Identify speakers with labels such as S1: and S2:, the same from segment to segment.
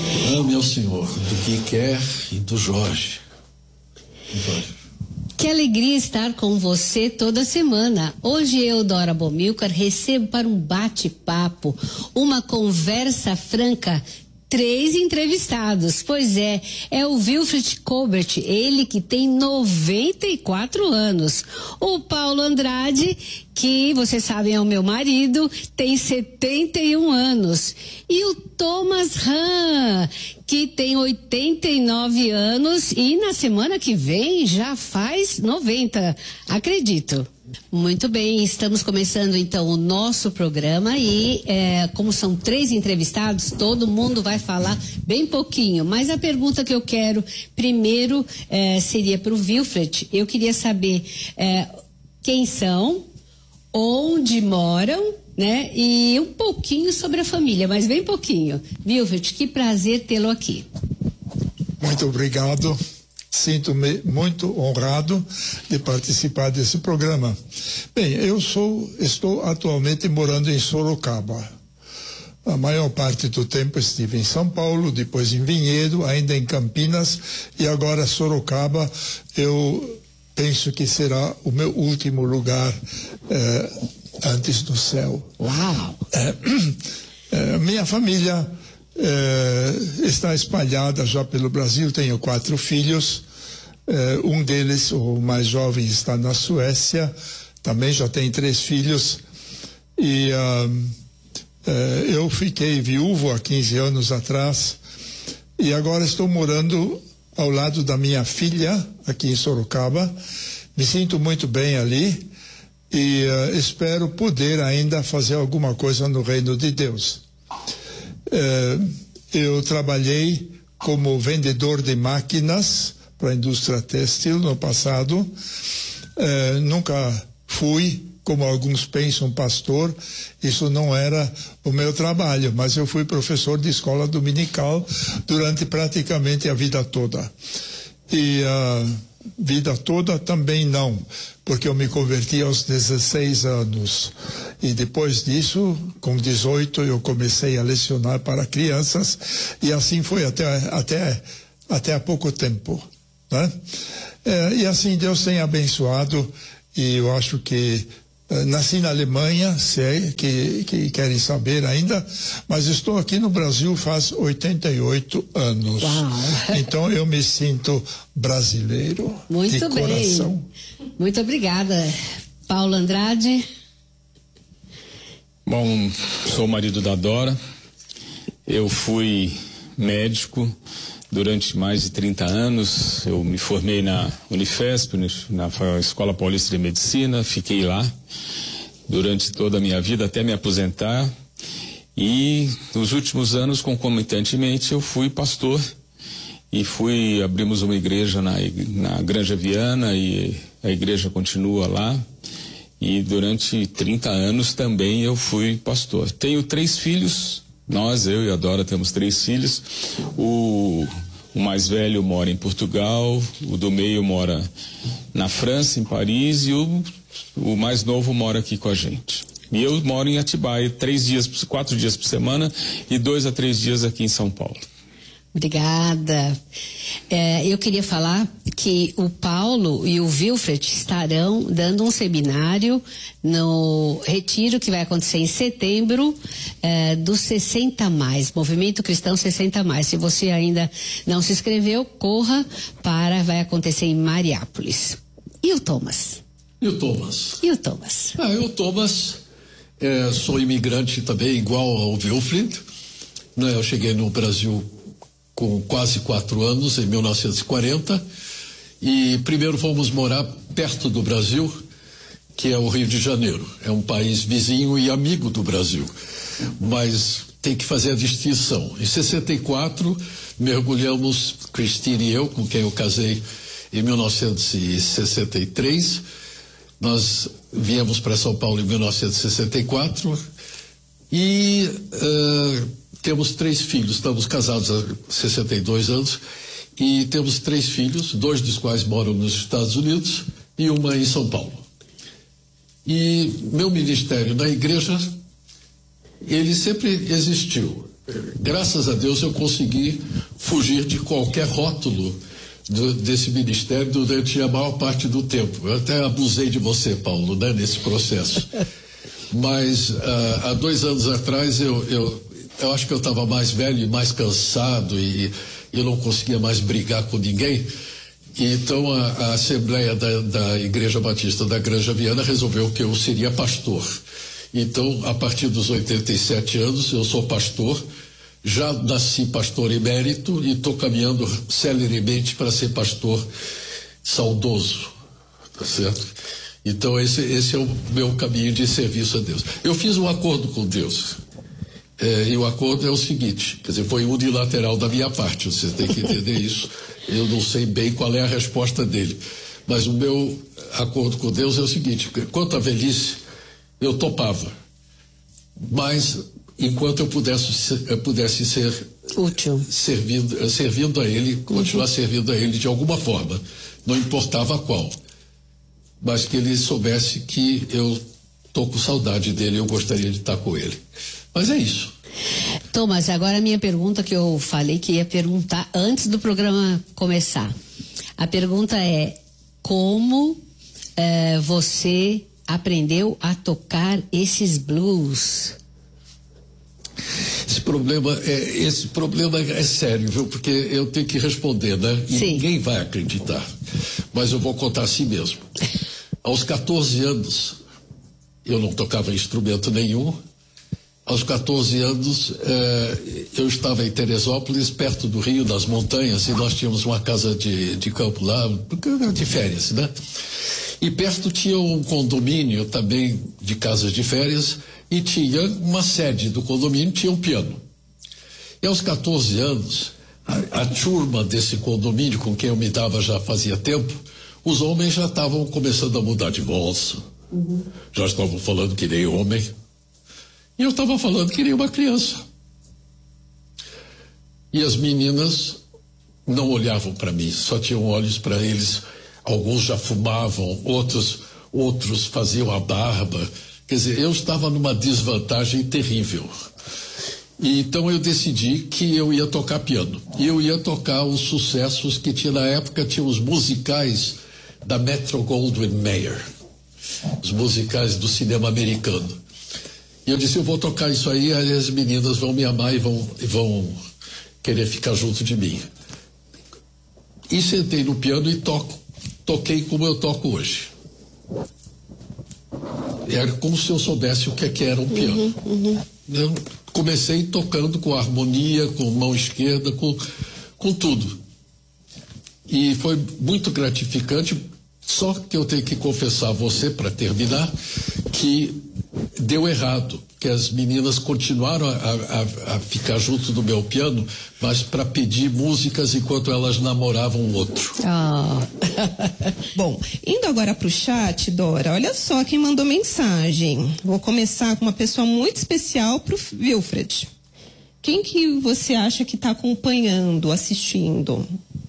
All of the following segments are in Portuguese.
S1: Ame ao Senhor, do que quer e do Jorge.
S2: Que alegria estar com você toda semana. Hoje eu, Dora Bomilcar, recebo para um bate-papo, uma conversa franca, 3 entrevistados. Pois é o Wilfred Colbert, ele que tem 94 anos. O Paulo Andrade, que vocês sabem é o meu marido, tem 71 anos. E o Thomas Hahn, que tem 89 anos e na semana que vem já faz 90, acredito. Muito bem, estamos começando então o nosso programa e como são 3 entrevistados, todo mundo vai falar bem pouquinho, mas a pergunta que eu quero primeiro seria para o Wilfred. Eu queria saber quem são, onde moram, né? E um pouquinho sobre a família, mas bem pouquinho. Wilfred, que prazer tê-lo aqui.
S3: Muito obrigado. Sinto-me muito honrado de participar desse programa. Bem, estou atualmente morando em Sorocaba. A maior parte do tempo estive em São Paulo, depois em Vinhedo, ainda em Campinas e agora Sorocaba. Eu penso que será o meu último lugar antes do céu.
S2: Uau!
S3: Minha família está espalhada já pelo Brasil. Tenho 4 filhos. Um deles, o mais jovem, está na Suécia. Também já tem 3 filhos. E eu fiquei viúvo há 15 anos atrás. E agora estou morando ao lado da minha filha, aqui em Sorocaba. Me sinto muito bem ali. E espero poder ainda fazer alguma coisa no reino de Deus. Eu trabalhei como vendedor de máquinas para a indústria têxtil no passado. Nunca fui, como alguns pensam, pastor. Isso não era o meu trabalho, mas eu fui professor de escola dominical durante praticamente a vida toda. E vida toda também não, porque eu me converti aos 16 anos e depois disso, com 18, eu comecei a lecionar para crianças e assim foi até há pouco tempo, né? E assim Deus tem abençoado e eu acho que nasci na Alemanha, sei que querem saber ainda, mas estou aqui no Brasil faz 88 anos.
S2: Uau.
S3: Então eu me sinto brasileiro.
S2: Muito
S3: de
S2: bem.
S3: Coração.
S2: Muito obrigada. Paulo Andrade.
S4: Bom, sou o marido da Dora. Eu fui médico durante mais de 30 anos. Eu me formei na Unifesp, na Escola Paulista de Medicina, fiquei lá durante toda a minha vida até me aposentar. E nos últimos anos, concomitantemente, eu fui pastor e abrimos uma igreja na Granja Viana e a igreja continua lá. E durante 30 anos também eu fui pastor. Tenho 3 filhos. Eu e a Dora temos 3 filhos. O mais velho mora em Portugal, o do meio mora na França, em Paris, e o mais novo mora aqui com a gente. E eu moro em Atibaia, 4 dias por semana e 2 a 3 dias aqui em São Paulo.
S2: Obrigada. Eu queria falar que o Paulo e o Wilfred estarão dando um seminário no retiro que vai acontecer em setembro do 60 Mais, Movimento Cristão 60 Mais. Se você ainda não se inscreveu, corra vai acontecer em Mariápolis. E o Thomas?
S1: E o Thomas?
S2: E o Thomas?
S1: Eu, Thomas, sou imigrante também, igual ao Wilfred. Né? Eu cheguei no Brasil com quase 4 anos, em 1940, e primeiro fomos morar perto do Brasil, que é o Rio de Janeiro. É um país vizinho e amigo do Brasil, mas tem que fazer a distinção. Em 64, mergulhamos, Cristina e eu, com quem eu casei em 1963, nós viemos para São Paulo em 1964 e temos 3 filhos, estamos casados há 62 anos e temos 3 filhos, 2 dos quais moram nos Estados Unidos e uma em São Paulo. E meu ministério na igreja, ele sempre existiu. graças a Deus eu consegui fugir de qualquer rótulo desse ministério durante a maior parte do tempo. Eu até abusei de você, Paulo, né, nesse processo. Mas há 2 anos atrás eu acho que eu estava mais velho e mais cansado e eu não conseguia mais brigar com ninguém. Então a Assembleia da Igreja Batista da Granja Viana resolveu que eu seria pastor. Então, a partir dos 87 anos, eu sou pastor, já nasci pastor emérito e estou caminhando celeremente para ser pastor saudoso, tá certo? Então, esse é o meu caminho de serviço a Deus. Eu fiz um acordo com Deus, e o acordo é o seguinte, quer dizer, foi unilateral da minha parte, você tem que entender isso. Eu não sei bem qual é a resposta dele, mas o meu acordo com Deus é o seguinte, quanto à velhice, eu topava, mas enquanto eu pudesse ser
S2: útil,
S1: servindo a Ele, continuar servindo a Ele de alguma forma, não importava qual, mas que Ele soubesse que eu estou com saudade dele, eu gostaria de estar com Ele. Mas é isso.
S2: Thomas, agora a minha pergunta que eu falei que ia perguntar antes do programa começar. A pergunta é: como você aprendeu a tocar esses blues?
S1: Esse problema é sério, viu? Porque eu tenho que responder, né? E
S2: Sim.
S1: Ninguém vai acreditar. Mas eu vou contar assim mesmo. Aos 14 anos, eu não tocava instrumento nenhum. Aos 14 anos, eu estava em Teresópolis, perto do Rio, das montanhas, e nós tínhamos uma casa de campo lá, de férias, né? E perto tinha um condomínio também de casas de férias e tinha uma sede do condomínio, tinha um piano. E aos 14 anos, a turma desse condomínio com quem eu me dava já fazia tempo, os homens já estavam começando a mudar de voz, já estavam falando que nem homem, e eu estava falando que nem uma criança. E as meninas não olhavam para mim, só tinham olhos para eles. Alguns já fumavam, outros faziam a barba. Quer dizer, eu estava numa desvantagem terrível. E então eu decidi que eu ia tocar piano. E eu ia tocar os sucessos que tinha na época, tinha os musicais da Metro-Goldwyn-Mayer. Os musicais do cinema americano. E eu disse, eu vou tocar isso aí as meninas vão me amar e vão querer ficar junto de mim. E sentei no piano e toquei como eu toco hoje. Era como se eu soubesse o que era um piano. Eu comecei tocando com harmonia, com mão esquerda, com tudo. E foi muito gratificante, só que eu tenho que confessar a você, para terminar, que deu errado, que as meninas continuaram a ficar junto do meu piano, mas para pedir músicas enquanto elas namoravam o outro.
S5: Bom, indo agora para o chat, Dora, olha só quem mandou mensagem. Vou começar com uma pessoa muito especial para o Wilfred. Quem que você acha que está acompanhando, assistindo?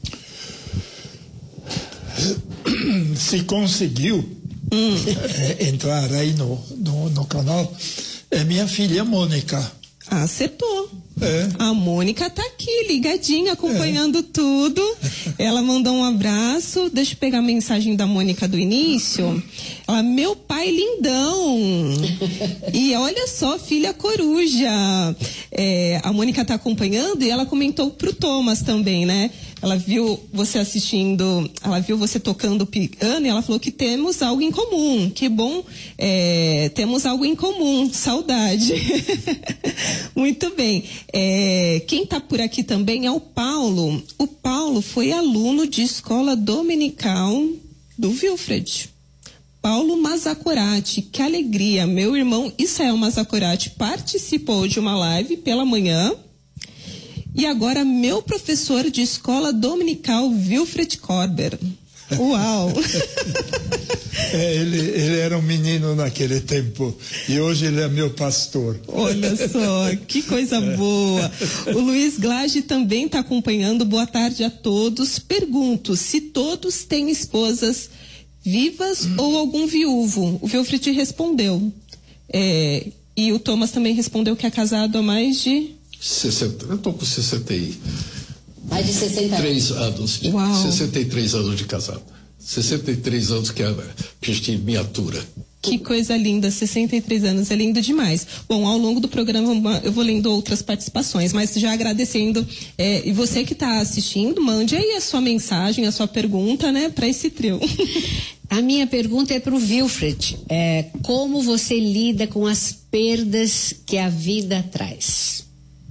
S3: Se conseguiu entrar aí no canal, é minha filha Mônica.
S5: Acertou. A Mônica tá aqui, ligadinha, acompanhando tudo. Ela mandou um abraço. Deixa eu pegar a mensagem da Mônica do início. Ela, meu pai lindão. E olha só, filha coruja. A Mônica tá acompanhando e ela comentou pro Thomas também, né? Ela viu você assistindo, ela viu você tocando piano e ela falou que temos algo em comum. Que bom, temos algo em comum. Saudade. Muito bem. Quem está por aqui também é o Paulo. O Paulo foi aluno de escola dominical do Wilfred. Paulo Mazzacorati, que alegria. Meu irmão Israel Mazzacorati participou de uma live pela manhã. E agora meu professor de escola dominical, Wilfred Korber. Uau!
S3: Ele era um menino naquele tempo e hoje ele é meu pastor.
S5: Olha só, que coisa boa. O Luiz Glage também está acompanhando. Boa tarde a todos. Pergunto se todos têm esposas vivas ou algum viúvo. O Wilfred respondeu. E o Thomas também respondeu que é casado há mais de
S1: 60, eu estou com 60 e...
S2: Mais de 60
S1: 3 anos.
S5: Uau.
S1: 63 anos de casado. 63 anos que a gente miniatura.
S5: Que coisa linda, 63 anos, é lindo demais. Bom, ao longo do programa eu vou lendo outras participações, mas já agradecendo, e você que está assistindo, mande aí a sua mensagem, a sua pergunta, né, para esse trio.
S2: A minha pergunta é para o Wilfred. Como você lida com as perdas que a vida traz?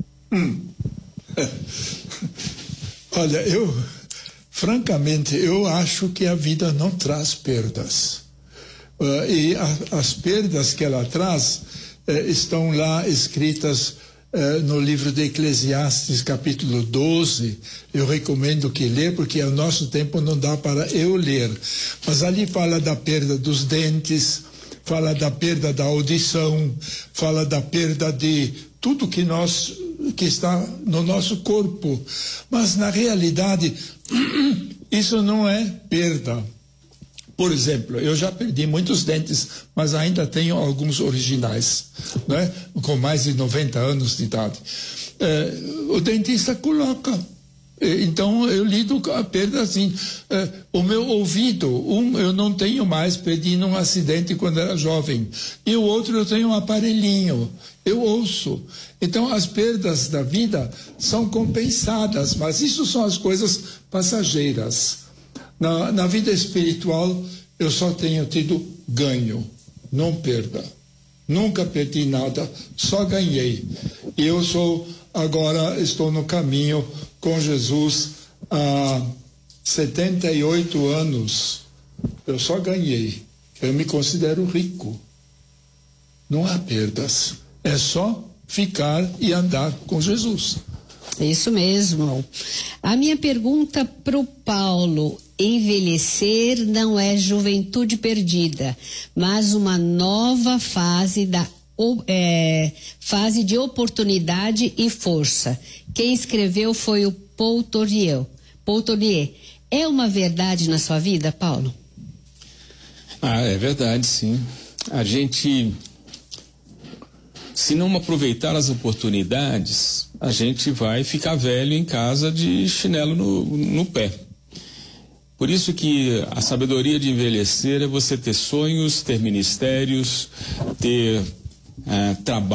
S3: Olha, francamente, eu acho que a vida não traz perdas. E as perdas que ela traz estão lá escritas no livro de Eclesiastes, capítulo 12. Eu recomendo que lê, porque ao nosso tempo não dá para eu ler. Mas ali fala da perda dos dentes, fala da perda da audição, fala da perda de tudo que está no nosso corpo. Mas, na realidade, isso não é perda. Por exemplo, eu já perdi muitos dentes, mas ainda tenho alguns originais, né? Com mais de 90 anos de idade. O dentista coloca. Então, eu lido com a perda assim. O meu ouvido, eu não tenho mais, perdi num acidente quando era jovem. E o outro, eu tenho um aparelhinho, eu ouço. Então, as perdas da vida são compensadas, mas isso são as coisas passageiras. Na vida espiritual, eu só tenho tido ganho, não perda. Nunca perdi nada, só ganhei. E eu agora estou no caminho com Jesus há 78 anos. Eu só ganhei. Eu me considero rico. Não há perdas. É só ficar e andar com Jesus.
S2: Isso mesmo. A minha pergunta para o Paulo: envelhecer não é juventude perdida, mas uma nova fase fase de oportunidade e força. Quem escreveu foi o Paul Tournier. É uma verdade na sua vida, Paulo?
S4: É verdade, sim. A gente, se não aproveitar as oportunidades, a gente vai ficar velho em casa de chinelo no pé. Por isso que a sabedoria de envelhecer é você ter sonhos, ter ministérios, ter trabalho.